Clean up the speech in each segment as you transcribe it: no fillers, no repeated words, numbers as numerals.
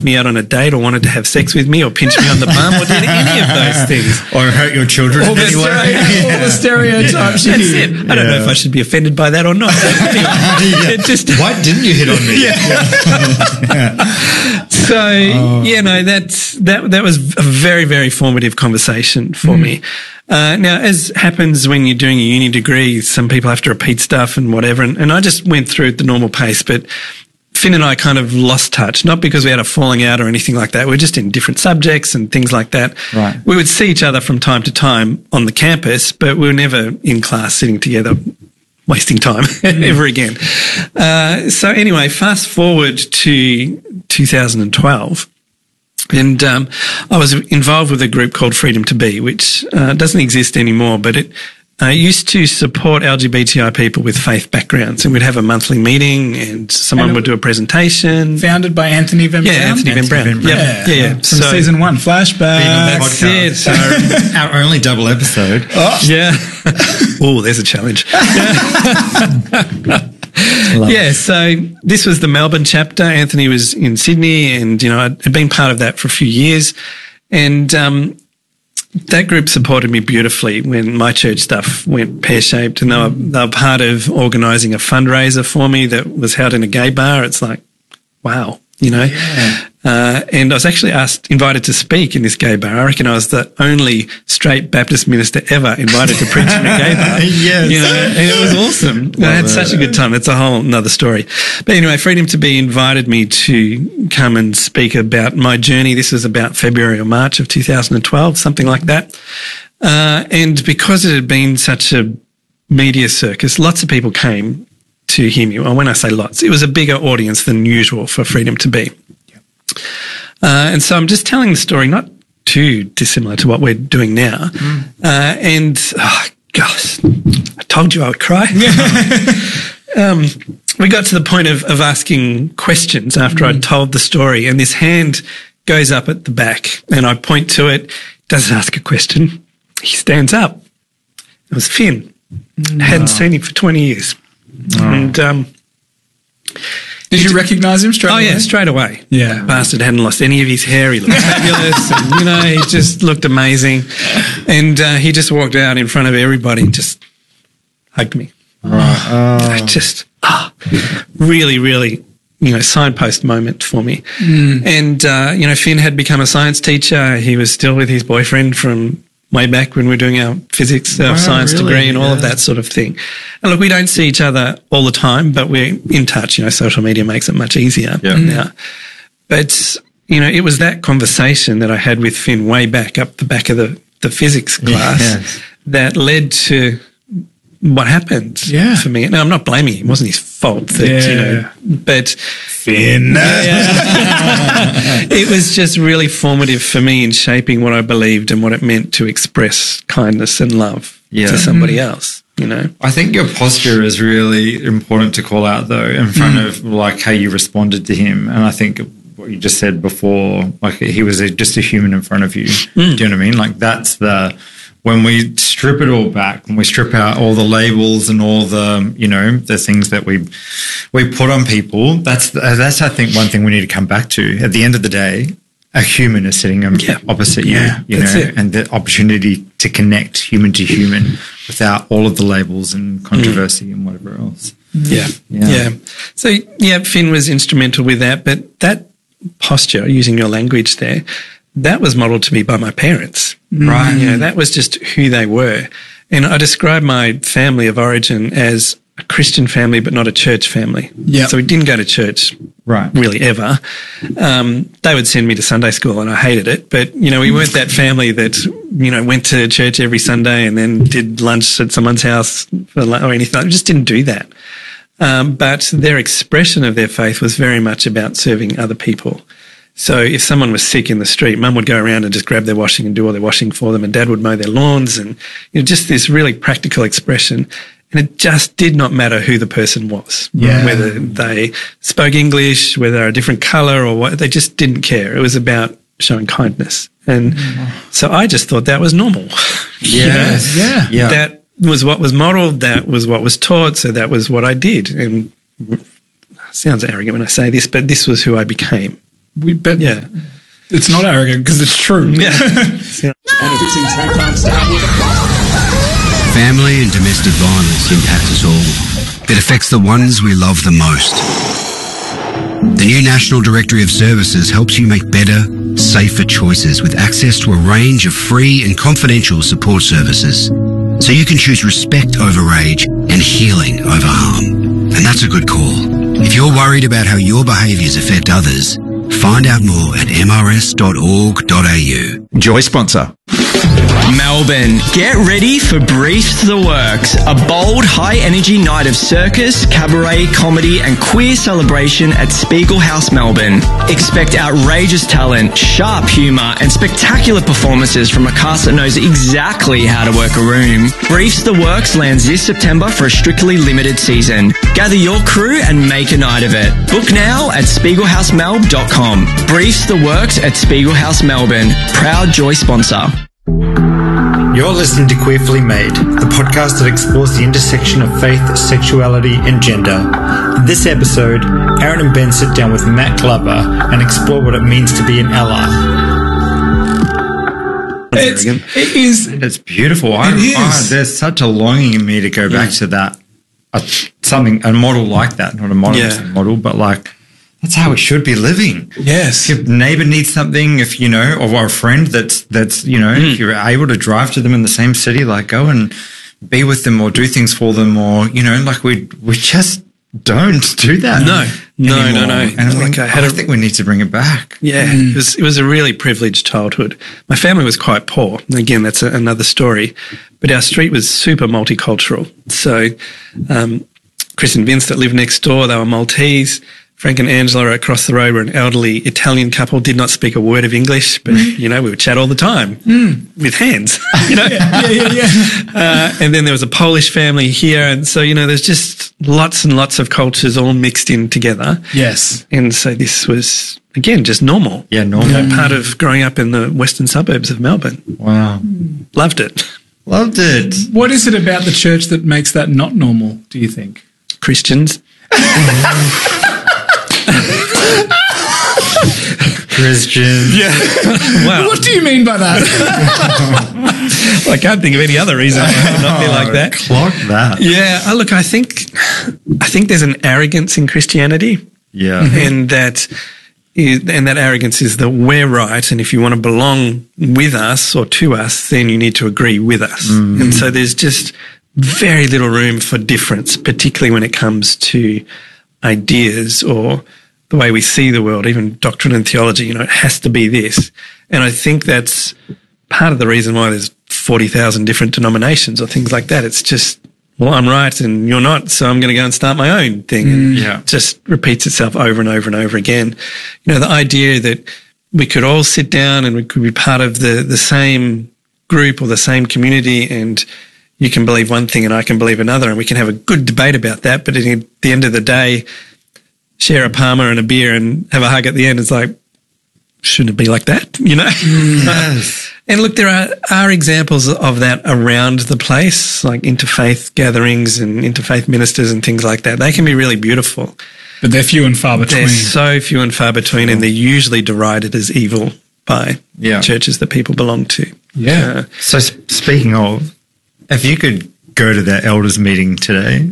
me out on a date or wanted to have sex with me or pinch me on the bum or did any of those things. Or hurt your children in any way. All the stereotypes. That's it. I don't know if I should be offended by that or not. It just, why didn't you hit on me? So, that was a very, very formative conversation for me. Now, as happens when you're doing a uni degree, some people have to repeat stuff and whatever. And I just went through at the normal pace, but Finn and I kind of lost touch, not because we had a falling out or anything like that. We're just in different subjects and things like that. Right. We would see each other from time to time on the campus, but we were never in class sitting together wasting time ever again. So anyway, fast forward to 2012. And I was involved with a group called Freedom to Be, which doesn't exist anymore, but it used to support LGBTI people with faith backgrounds. And we'd have a monthly meeting and someone would do a presentation. Founded by Anthony Van Brown? Yeah, Anthony Van Brown. Yeah. From season 1, Flashback. That's it. So, our only double episode. Yeah. Oh, there's a challenge. So this was the Melbourne chapter. Anthony was in Sydney and, I'd been part of that for a few years. And that group supported me beautifully when my church stuff went pear-shaped, and they were part of organising a fundraiser for me that was held in a gay bar. It's like, wow, Yeah. And I was actually invited to speak in this gay bar. I reckon I was the only straight Baptist minister ever invited to preach in a gay bar. Yes. And it was awesome. I had such a good time. That's a whole nother story. But anyway, Freedom to Be invited me to come and speak about my journey. This was about February or March of 2012, something like that. And because it had been such a media circus, lots of people came to hear me. Well, when I say lots, it was a bigger audience than usual for Freedom to Be. And so I'm just telling the story, not too dissimilar to what we're doing now. And, gosh, I told you I would cry. We got to the point of asking questions after I'd told the story, and this hand goes up at the back, and I point to it, doesn't ask a question. He stands up. It was Finn. I hadn't seen him for 20 years. And did you recognise him straight away? Oh, yeah, straight away. Yeah. Bastard hadn't lost any of his hair. He looked fabulous. And, he just looked amazing. And he just walked out in front of everybody and just hugged me. Just really, really, signpost moment for me. And, Finn had become a science teacher. He was still with his boyfriend from way back when we were doing our physics, our science degree and all of that sort of thing. And look, we don't see each other all the time, but we're in touch. Social media makes it much easier now. But, it was that conversation that I had with Finn way back up the back of the physics class that led to what happened for me. Now, I'm not blaming him. It wasn't his fault that, but Finn. It was just really formative for me in shaping what I believed and what it meant to express kindness and love to somebody else, I think your posture is really important to call out, though, in front of how you responded to him. And I think what you just said before, he was just a human in front of you. Do you know what I mean? That's when we strip it all back, when we strip out all the labels and all the, the things that we put on people, that's I think one thing we need to come back to. At the end of the day, a human is sitting opposite you, and the opportunity to connect human to human without all of the labels and controversy and whatever else. Yeah. So, Finn was instrumental with that, but that posture, using your language there, that was modelled to me by my parents. Right. That was just who they were. And I describe my family of origin as a Christian family, but not a church family. Yeah. So we didn't go to church really ever. They would send me to Sunday school and I hated it. But, we weren't that family that, went to church every Sunday and then did lunch at someone's house or anything. I just didn't do that. But their expression of their faith was very much about serving other people. So if someone was sick in the street, Mum would go around and just grab their washing and do all their washing for them, and Dad would mow their lawns, and just this really practical expression. And it just did not matter who the person was, whether they spoke English, whether they're a different colour or what. They just didn't care. It was about showing kindness, and so I just thought that was normal. That was what was modelled. That was what was taught. So that was what I did. And it sounds arrogant when I say this, but this was who I became. But Yeah. it's not arrogant because it's true. Yeah. Family and domestic violence impact us all. It affects the ones we love the most. The new National Directory of Services helps you make better, safer choices with access to a range of free and confidential support services. So you can choose respect over rage and healing over harm. And that's a good call. If you're worried about how your behaviours affect others, find out more at mrs.org.au. Joy sponsor. Melbourne, get ready for Briefs the Works, a bold, high-energy night of circus, cabaret, comedy and queer celebration at Spiegel House, Melbourne. Expect outrageous talent, sharp humour and spectacular performances from a cast that knows exactly how to work a room. Briefs the Works lands this September for a strictly limited season. Gather your crew and make a night of it. Book now at spiegelhousemelb.com. Briefs the Works at Spiegel House, Melbourne. Proud Joy sponsor. You're listening to Queerfully Made, the podcast that explores the intersection of faith, sexuality, and gender. In this episode, Aaron and Ben sit down with Matt Glover and explore what it means to be an ally. It is. It's beautiful. There's such a longing in me to go back to that, a model like that, not a model, but like, that's how we should be living. Yes. If your neighbor needs something, or a friend that's if you're able to drive to them in the same city, like go and be with them or do things for them, or, like we just don't do that. No. And I think we need to bring it back. Yeah, it was a really privileged childhood. My family was quite poor. Again, that's another story. But our street was super multicultural. So Chris and Vince that lived next door, they were Maltese. Frank and Angela across the road were an elderly Italian couple, did not speak a word of English, but, we would chat all the time with hands, and then there was a Polish family here. And so, there's just lots and lots of cultures all mixed in together. Yes. And so this was, again, just normal. Yeah, normal. Part of growing up in the western suburbs of Melbourne. Wow. Loved it. Loved it. What is it about the church that makes that not normal, do you think? Christians. Christians. Yeah. Wow. What do you mean by that? Well, I can't think of any other reason why it would not be like that. Clock that. Yeah. Look, I think there's an arrogance in Christianity. Yeah. And that arrogance is that we're right, and if you want to belong with us or to us, then you need to agree with us. And so there's just very little room for difference, particularly when it comes to ideas or the way we see the world, even doctrine and theology. It has to be this. And I think that's part of the reason why there's 40,000 different denominations or things like that. It's just, well, I'm right and you're not, so I'm going to go and start my own thing. And it just repeats itself over and over and over again. The idea that we could all sit down and we could be part of the same group or the same community, and you can believe one thing and I can believe another, and we can have a good debate about that. But at the end of the day, share a Palmer and a beer and have a hug at the end. It's like, shouldn't it be like that? Yes. And look, there are examples of that around the place, like interfaith gatherings and interfaith ministers and things like that. They can be really beautiful. But they're few and far between. They're so few and far between, and they're usually derided as evil by churches that people belong to. Yeah. So speaking of, if you could go to that elders meeting today,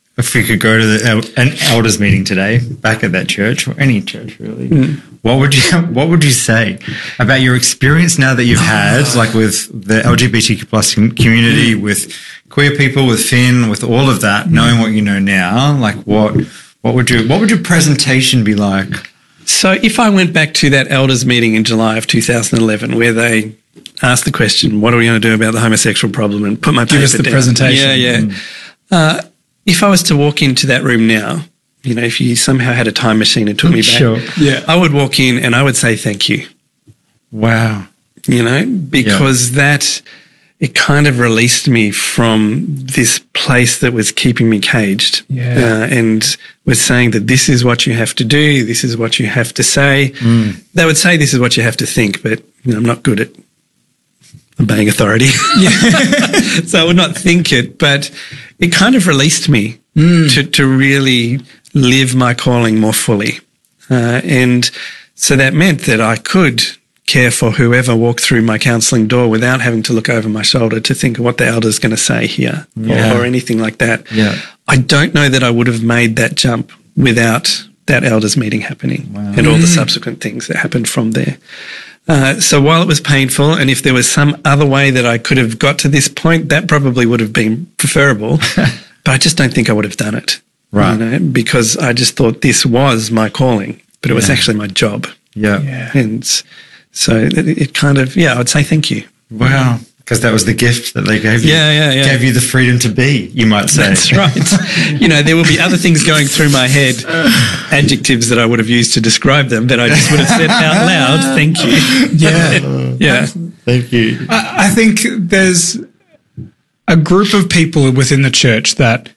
an elders meeting today, back at that church or any church really, what would you say about your experience now that you've had, like with the LGBTQ plus community, with queer people, with Finn, with all of that, knowing what you know now? Like what would your presentation be like? So if I went back to that elders meeting in July of 2011, where they asked the question, what are we going to do about the homosexual problem, and put my paper down. Give us the presentation. Yeah. If I was to walk into that room now, if you somehow had a time machine and took me back, I would walk in and I would say thank you. Wow. Because it kind of released me from this place that was keeping me caged, and was saying that this is what you have to do, this is what you have to say. They would say this is what you have to think, but I'm not good at obeying authority. So I would not think it, but it kind of released me to really live my calling more fully. And So that meant that I could care for whoever walked through my counselling door without having to look over my shoulder to think of what the elder's going to say here or anything like that. Yeah. I don't know that I would have made that jump without that elders meeting happening and all the subsequent things that happened from there. So while it was painful, and if there was some other way that I could have got to this point, that probably would have been preferable, but I just don't think I would have done it. Right. You know, because I just thought this was my calling, but it was actually my job. Yeah. And so it kind of, I would say thank you. Wow. Because that was the gift that they gave you. Yeah. Gave you the freedom to be, you might say. That's right. There will be other things going through my head, adjectives that I would have used to describe them, that I just would have said out loud, thank you. Yeah. Thank you. I think there's a group of people within the church that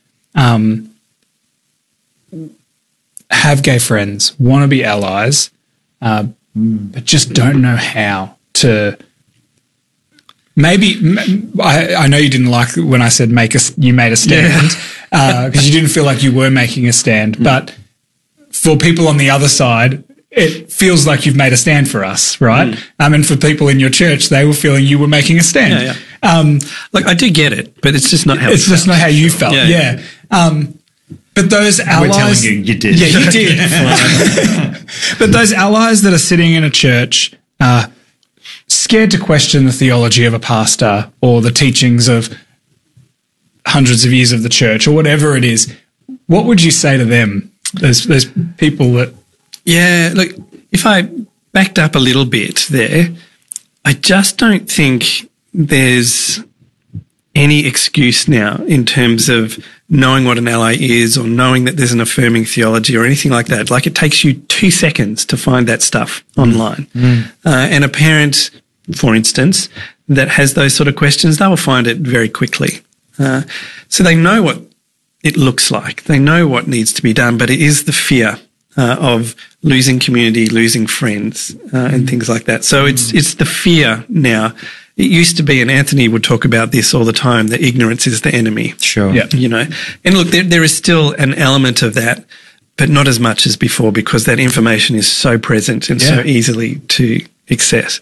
have gay friends, want to be allies, but just don't know how to. Maybe I know you didn't like when I said you made a stand because you didn't feel like you were making a stand. But for people on the other side, it feels like you've made a stand for us, right? And for people in your church, they were feeling you were making a stand. Look, I do get it, but it's just not how it's just not how you felt. Yeah. But those allies, we're telling you did. Yeah, you did. But those allies that are sitting in a church, scared to question the theology of a pastor or the teachings of hundreds of years of the church or whatever it is, what would you say to them? Those people that... Yeah, look, if I backed up a little bit there, I just don't think there's any excuse now in terms of knowing what an ally is or knowing that there's an affirming theology or anything like that. Like, it takes you 2 seconds to find that stuff online. And a parent, for instance, that has those sort of questions, they will find it very quickly. So they know what it looks like. They know what needs to be done, but it is the fear of losing community, losing friends, and things like that. So it's the fear now. It used to be, and Anthony would talk about this all the time, that ignorance is the enemy. Sure. Yeah. And look, there is still an element of that, but not as much as before, because that information is so present and so easily to access.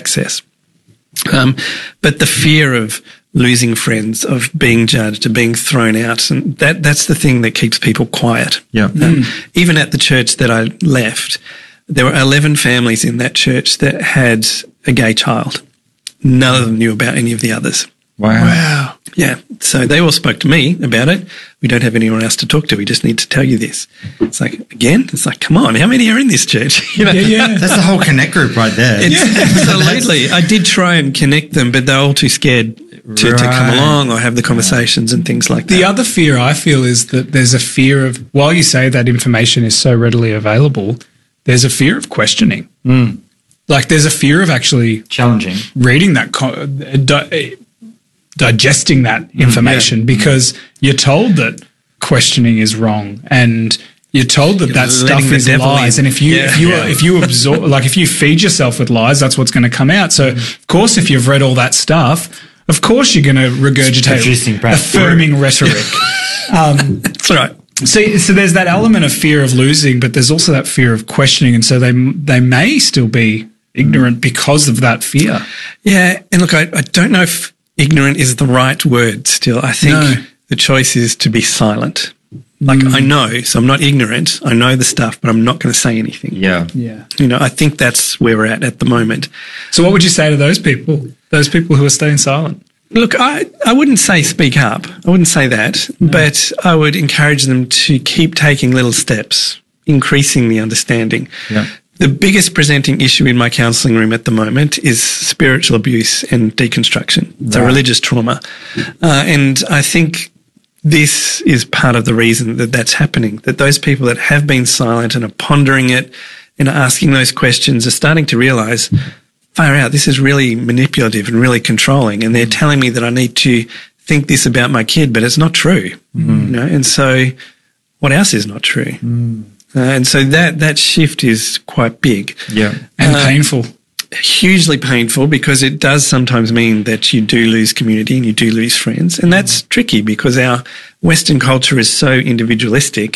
But the fear of losing friends, of being judged, of being thrown out, and that's the thing that keeps people quiet. Yeah. Even at the church that I left, there were 11 families in that church that had a gay child. None of them knew about any of the others. Wow. Yeah. So they all spoke to me about it. We don't have anyone else to talk to. We just need to tell you this. It's like, again, it's like, come on, how many are in this church? That's the whole connect group right there. Absolutely. I did try and connect them, but they're all too scared to come along or have the conversations and things like that. The other fear I feel is that there's a fear of, while you say that information is so readily available, there's a fear of questioning. Like, there's a fear of actually challenging, reading that, digesting that information, because you're told that questioning is wrong, and you're told that stuff is lies. And if you absorb, like, if you feed yourself with lies, that's what's going to come out. So, of course, if you've read all that stuff, of course you're going to regurgitate affirming rhetoric. That's right. So there's that element of fear of losing, but there's also that fear of questioning, and so they may still be ignorant because of that fear. Yeah, and look, I don't know if ignorant is the right word still. I think the choice is to be silent. Like, I know, so I'm not ignorant. I know the stuff, but I'm not going to say anything. Yeah. I think that's where we're at the moment. So what would you say to those people who are staying silent? Look, I wouldn't say speak up. I wouldn't say that, but I would encourage them to keep taking little steps, increasing the understanding. Yeah. The biggest presenting issue in my counselling room at the moment is spiritual abuse and deconstruction. So religious trauma. And I think this is part of the reason that that's happening, that those people that have been silent and are pondering it and are asking those questions are starting to realise, far out, this is really manipulative and really controlling, and they're telling me that I need to think this about my kid, but it's not true. And so what else is not true? And so that shift is quite big. Yeah. And painful. Hugely painful, because it does sometimes mean that you do lose community and you do lose friends. And that's tricky because our Western culture is so individualistic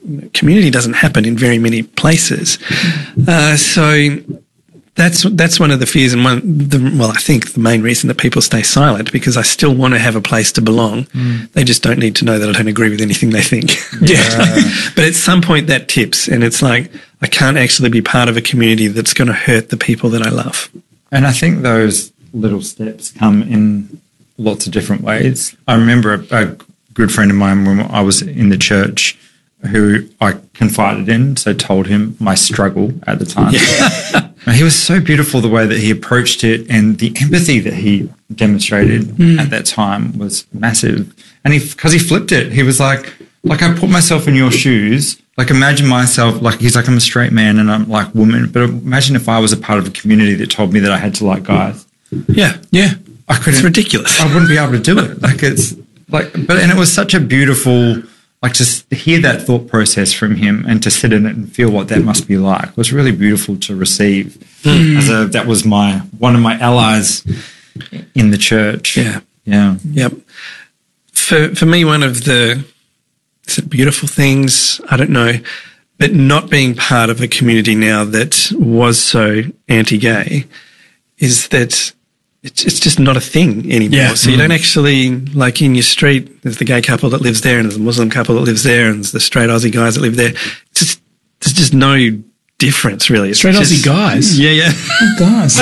community doesn't happen in very many places. So that's one of the fears, and I think the main reason that people stay silent, because I still want to have a place to belong. They just don't need to know that I don't agree with anything they think. But at some point that tips, and it's like, I can't actually be part of a community that's going to hurt the people that I love. And I think those little steps come in lots of different ways. I remember a good friend of mine when I was in the church, who I confided in, so told him my struggle at the time. And he was so beautiful, the way that he approached it, and the empathy that he demonstrated at that time was massive. And because he flipped it, he was like, I put myself in your shoes. Like, imagine myself, like, he's like, I'm a straight man and I'm like woman, but imagine if I was a part of a community that told me that I had to like guys. Yeah. I couldn't. It's ridiculous. I wouldn't be able to do it. Like, it's like, and it was such a beautiful, like, just to hear that thought process from him and to sit in it and feel what that must be like. It was really beautiful to receive. That was one of my allies in the church. Yeah. Yep. For me, one of the beautiful things, I don't know, but not being part of a community now that was so anti-gay is that it's just not a thing anymore. Yeah. So you don't actually, like, in your street, there's the gay couple that lives there and there's the Muslim couple that lives there and there's the straight Aussie guys that live there. There's just no difference, really. It's Straight just, Aussie guys? Yeah. Oh, guys.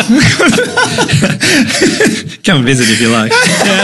Come and visit if you like.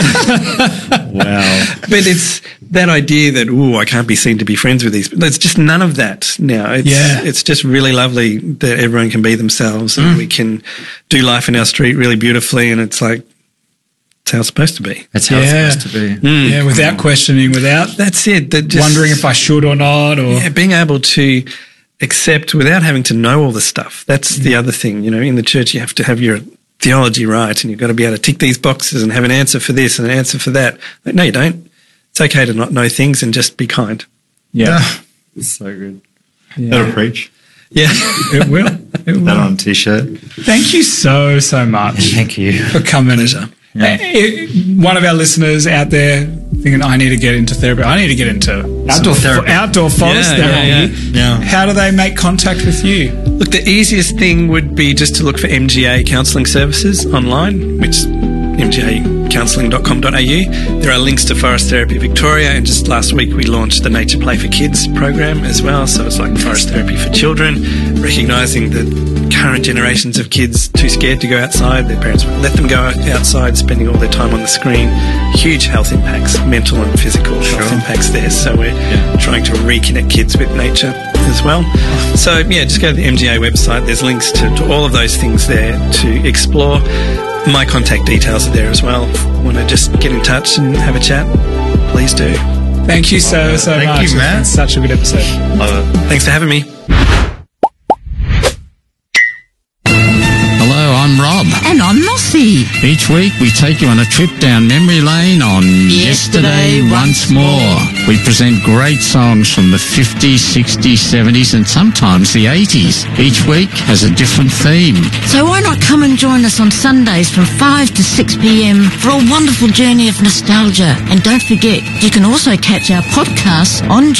Wow. But it's that idea that, I can't be seen to be friends with these. There's just none of that now. It's just really lovely that everyone can be themselves and we can do life in our street really beautifully, and it's like, it's how it's supposed to be. That's how it's supposed to be. Yeah, without questioning, That's it. Just wondering if I should or not. Or being able to accept without having to know all the stuff. That's the other thing. In the church you have to have your theology right and you've got to be able to tick these boxes and have an answer for this and an answer for that. Like, no, you don't. It's okay to not know things and just be kind. Yeah. It's so good. Yeah. That'll preach. Yeah. It will. It will. That on a t-shirt. Thank you so much. Thank you. For coming. Yeah. One of our listeners out there thinking, I need to get into therapy. I need to get into Outdoor therapy. Outdoor forest therapy. Yeah. How do they make contact with you? Look, the easiest thing would be just to look for MGA Counselling Services online, which is mgacounselling.com.au. There are links to Forest Therapy Victoria, and just last week we launched the Nature Play for Kids program as well. So it's like forest therapy for children, recognising that current generations of kids too scared to go outside. Their parents won't let them go outside, spending all their time on the screen. Huge health impacts, mental and physical health impacts there. So we're trying to reconnect kids with nature as well. So just go to the MGA website. There's links to all of those things there to explore. My contact details are there as well. If you want to just get in touch and have a chat, please do. Thank you so much. Thank you, Matt. It's such a good episode. Love it. Thanks for having me. Hello, I'm Rob. And I'm Mossy. Each week we take you on a trip down memory lane on Yesterday Once More. We present great songs from the 50s, 60s, 70s and sometimes the 80s. Each week has a different theme. So why not come and join us on Sundays from 5 to 6 p.m. for a wonderful journey of nostalgia. And don't forget, you can also catch our podcasts on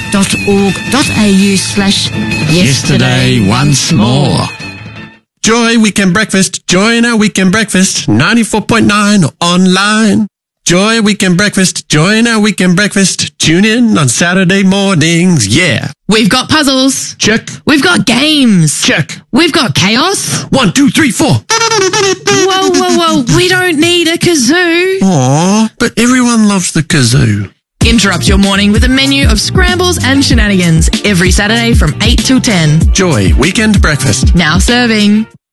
joy.org.au/Yesterday Once More. Joy Weekend Breakfast. Join our weekend breakfast. 94.9 online. Joy Weekend Breakfast. Join our weekend breakfast. Tune in on Saturday mornings. Yeah. We've got puzzles. Check. We've got games. Check. We've got chaos. 1, 2, 3, 4. Whoa. We don't need a kazoo. Aw, but everyone loves the kazoo. Interrupt your morning with a menu of scrambles and shenanigans every Saturday from 8 till 10. Joy Weekend Breakfast. Now serving.